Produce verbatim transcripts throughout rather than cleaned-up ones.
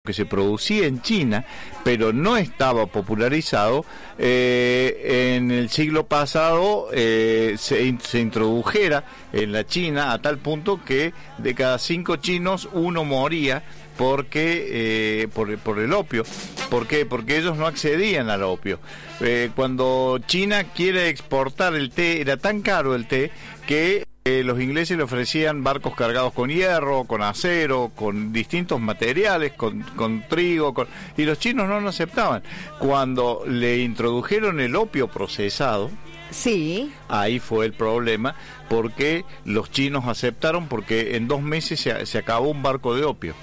que se producía en China, pero no estaba popularizado, eh, en el siglo pasado eh, se, se introdujera en la China a tal punto que de cada cinco chinos uno moría porque eh, por, por el opio. ¿Por qué? Porque ellos no accedían al opio. Eh, cuando China quiere exportar el té, era tan caro el té que Eh, los ingleses le ofrecían barcos cargados con hierro, con acero, con distintos materiales, con, con trigo, con... y los chinos no lo aceptaban. Cuando le introdujeron el opio procesado, sí, ahí fue el problema, porque los chinos aceptaron, porque en dos meses se, se acabó un barco de opio.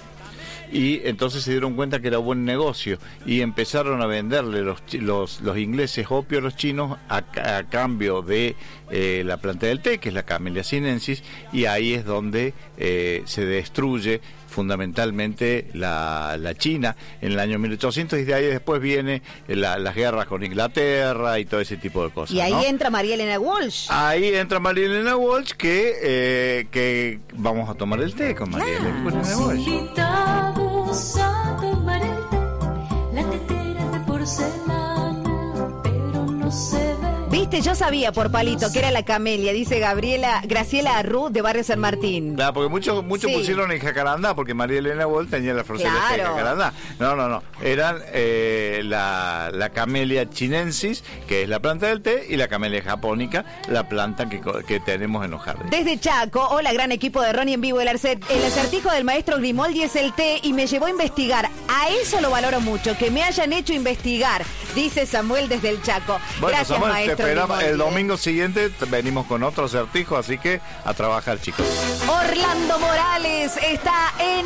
Y entonces se dieron cuenta que era buen negocio y empezaron a venderle los los, los ingleses opio a los chinos a, a cambio de eh, la planta del té, que es la Camellia sinensis, y ahí es donde eh, se destruye fundamentalmente la, la China en el año mil ochocientos, y de ahí después viene la, las guerras con Inglaterra y todo ese tipo de cosas. Y ahí, ¿no?, entra María Elena Walsh. Ahí entra María Elena Walsh, que, eh, que vamos a tomar el té con María Claro. Elena Walsh. Invitados a tomar el té, la tetera de porcelana, pero no se ve. Viste, yo sabía por palito que era la Camellia, dice Gabriela, Graciela Arrú de Barrio San Martín. Claro, porque muchos muchos Sí. pusieron en jacarandá, porque María Elena Walsh tenía la frase Claro. de jacarandá. No, no, no. Eran eh, la, la Camellia chinensis, que es la planta del té, y la Camellia japónica, la planta que, que tenemos en los jardines. Desde Chaco, hola, gran equipo de Ronnie en vivo. El, arce- el acertijo del maestro Grimoldi es el té y me llevó a investigar. A eso lo valoro mucho, que me hayan hecho investigar, dice Samuel desde el Chaco. Bueno, Gracias, Samuel, te maestro esperamos. Grimoldi. El domingo siguiente venimos con otro acertijo, así que a trabajar, chicos. Orlando Morales está en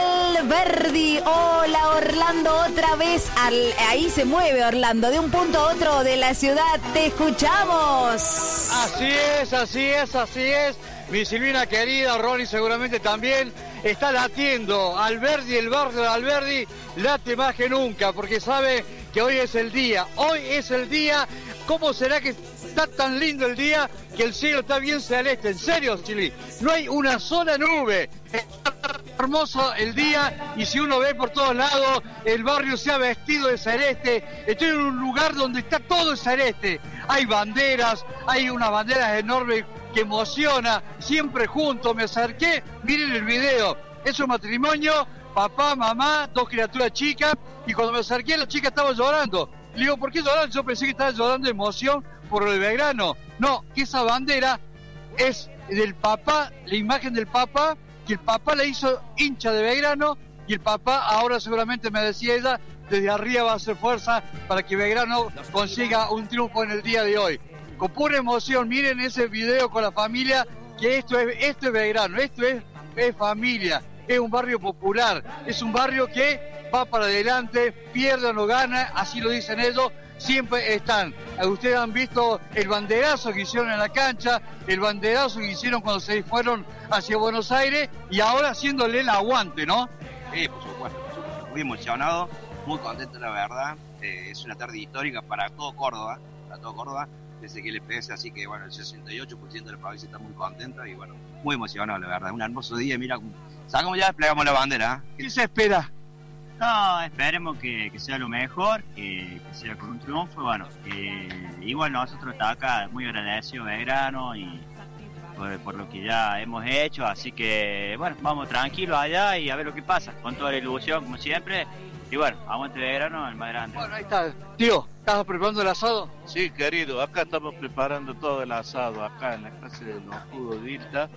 Alberdi. Hola, Orlando, otra vez. Al, ahí se mueve Orlando, de un punto a otro de la ciudad. Te escuchamos. Así es, así es, así es. Mi Silvina querida, Ronnie seguramente también está latiendo. Alberdi, el barrio de Alberdi, late más que nunca, porque sabe que hoy es el día. Hoy es el día. ¿Cómo será que está tan lindo el día que el cielo está bien celeste? En serio, Silvi, no hay una sola nube. Está hermoso el día, y si uno ve por todos lados, el barrio se ha vestido de celeste. Estoy en un lugar donde está todo celeste. Hay banderas, hay unas banderas enormes que emociona. Siempre juntos me acerqué, miren el video. Es un matrimonio, papá, mamá, dos criaturas chicas, y cuando me acerqué la chica estaba llorando. Le digo, ¿por qué llorar? Yo pensé que estaba llorando de emoción por lo de Belgrano. No, que esa bandera es del papá, la imagen del papá, que el papá la hizo hincha de Belgrano, y el papá, ahora seguramente me decía ella, desde arriba va a hacer fuerza para que Belgrano consiga un triunfo en el día de hoy. Con pura emoción, miren ese video con la familia, que esto es, esto es Belgrano, esto es, es familia, es un barrio popular, es un barrio que va para adelante, pierde o no gana, así lo dicen ellos, siempre están. Ustedes han visto el banderazo que hicieron en la cancha, el banderazo que hicieron cuando se fueron hacia Buenos Aires, y ahora haciéndole el aguante, ¿no? Sí, por supuesto, por supuesto. Muy emocionado, muy contento, la verdad. Eh, es una tarde histórica para todo Córdoba, para todo Córdoba, desde que le pese, así que bueno, el sesenta y ocho por ciento de la provincia está muy contenta y bueno, muy emocionado, la verdad. Un hermoso día, mira, sacamos ya, desplegamos la bandera. ¿eh? ¿Qué se espera? No, esperemos que, que sea lo mejor, que, que sea con un triunfo. Bueno, eh, igual nosotros estamos acá muy agradecidos de Belgrano y por, por lo que ya hemos hecho, así que bueno, vamos tranquilos allá y a ver lo que pasa, con toda la ilusión como siempre. Y bueno, aguante Belgrano, el más grande. Bueno, ahí está. Tío, ¿estás preparando el asado? Sí, querido, acá estamos preparando todo el asado, acá en la casa de los Judos Vilta,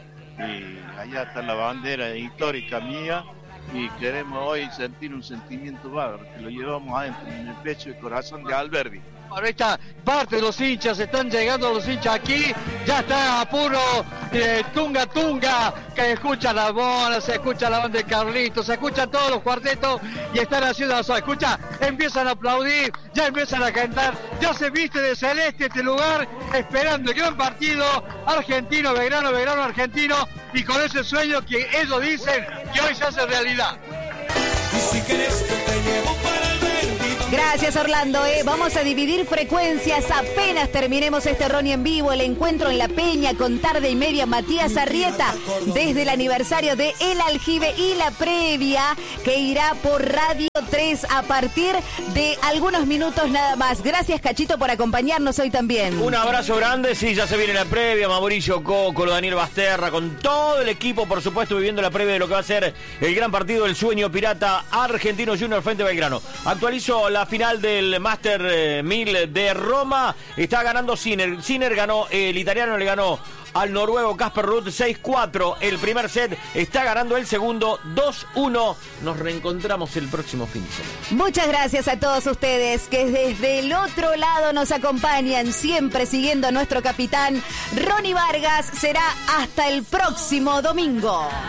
y allá está la bandera histórica mía, y queremos hoy sentir un sentimiento bárbaro, que lo llevamos adentro, en el pecho y corazón de Alberdi. Bueno, ahí está, parte de los hinchas, están llegando los hinchas aquí, ya está a puro eh, tunga tunga, que escucha la bola, se escucha la banda de Carlitos, se escuchan todos los cuartetos y están haciendo la zona. Escucha, empiezan a aplaudir, ya empiezan a cantar, ya se viste de celeste este lugar, esperando el gran partido argentino, Belgrano, Belgrano argentino, y con ese sueño que ellos dicen que hoy se hace realidad. Gracias. gracias, Orlando. ¿eh? Vamos a dividir frecuencias apenas terminemos este Ronnie en vivo. El encuentro en La Peña con tarde y media. Matías Arrieta desde el aniversario de El Aljibe y la previa que irá por Radio tres a partir de algunos minutos nada más. Gracias, Cachito, por acompañarnos hoy también. Un abrazo grande. Sí, ya se viene la previa. Mauricio Cocolo, Daniel Basterra, con todo el equipo, por supuesto, viviendo la previa de lo que va a ser el gran partido del sueño pirata Argentino Junior frente a Belgrano. Actualizo la final del Master eh, mil de Roma. Está ganando Sinner. Sinner ganó, eh, el italiano le ganó al noruego Casper Ruud seis cuatro. El primer set, está ganando el segundo dos uno. Nos reencontramos el próximo fin de semana. Muchas gracias a todos ustedes que desde el otro lado nos acompañan, siempre siguiendo a nuestro capitán Ronnie Vargas. Será hasta el próximo domingo.